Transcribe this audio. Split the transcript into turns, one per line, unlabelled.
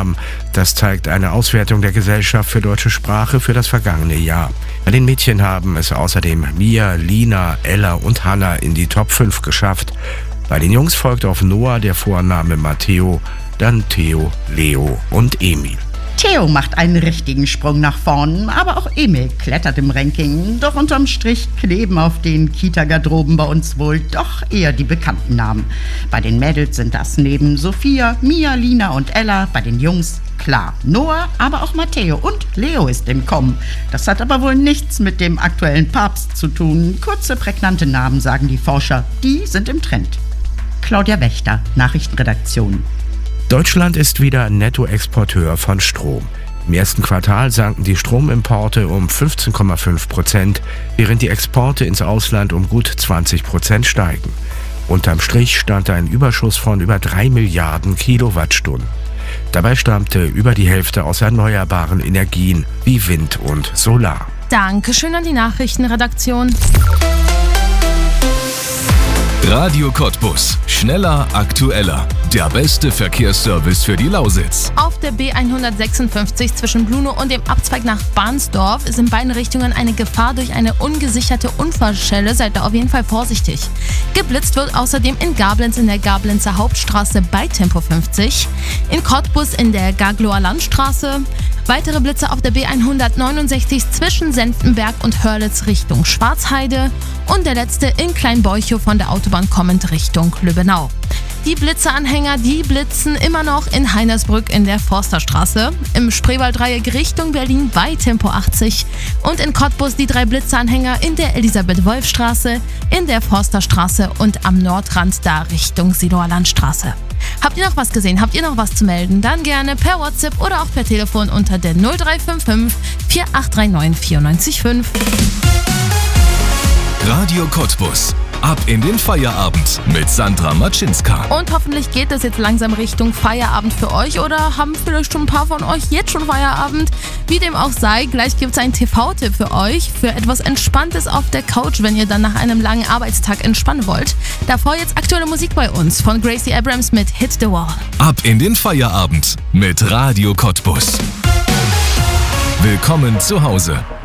Namen. Das zeigt eine Auswertung der Gesellschaft für deutsche Sprache für das vergangene Jahr. Bei den Mädchen haben es außerdem Mia, Lina, Ella und Hanna in die Top 5 geschafft. Bei den Jungs folgt auf Noah der Vorname Matteo, dann Theo, Leo und Emil.
Theo macht einen richtigen Sprung nach vorn, aber auch Emil klettert im Ranking. Doch unterm Strich kleben auf den Kita-Garderoben bei uns wohl doch eher die bekannten Namen. Bei den Mädels sind das neben Sophia, Mia, Lina und Ella, bei den Jungs klar Noah, aber auch Matteo und Leo ist im Kommen. Das hat aber wohl nichts mit dem aktuellen Papst zu tun. Kurze, prägnante Namen, sagen die Forscher, die sind im Trend. Claudia Wächter, Nachrichtenredaktion.
Deutschland ist wieder Nettoexporteur von Strom. Im ersten Quartal sanken die Stromimporte um 15,5%, während die Exporte ins Ausland um gut 20% steigen. Unterm Strich stand ein Überschuss von über 3 Milliarden Kilowattstunden. Dabei stammte über die Hälfte aus erneuerbaren Energien wie Wind und Solar.
Dankeschön an die Nachrichtenredaktion.
Radio Cottbus. Schneller, aktueller. Der beste Verkehrsservice für die Lausitz.
Auf der B156 zwischen Blunow und dem Abzweig nach Bahnsdorf ist in beiden Richtungen eine Gefahr durch eine ungesicherte Unfallstelle. Seid da auf jeden Fall vorsichtig. Geblitzt wird außerdem in Gablenz in der Gablenzer Hauptstraße bei Tempo 50, in Cottbus in der Gagloer Landstraße. Weitere Blitze auf der B169 zwischen Senftenberg und Hörlitz Richtung Schwarzheide und der letzte in Kleinbeuchow von der Autobahn kommend Richtung Lübbenau. Die Blitzeanhänger, die blitzen immer noch in Heinersbrück in der Forsterstraße, im Spreewaldreieck Richtung Berlin bei Tempo 80 und in Cottbus die 3 Blitzeanhänger in der Elisabeth-Wolf-Straße, in der Forsterstraße und am Nordrand da Richtung Siloer Landstraße. Habt ihr noch was gesehen? Habt ihr noch was zu melden? Dann gerne per WhatsApp oder auch per Telefon unter der 0355 4839 945.
Radio Cottbus. Ab in den Feierabend mit Sandra Matschinska.
Und hoffentlich geht es jetzt langsam Richtung Feierabend für euch oder haben vielleicht schon ein paar von euch jetzt schon Feierabend. Wie dem auch sei, gleich gibt es einen TV-Tipp für euch, für etwas Entspanntes auf der Couch, wenn ihr dann nach einem langen Arbeitstag entspannen wollt. Davor jetzt aktuelle Musik bei uns von Gracie Abrams mit Hit the Wall.
Ab in den Feierabend mit Radio Cottbus. Willkommen zu Hause.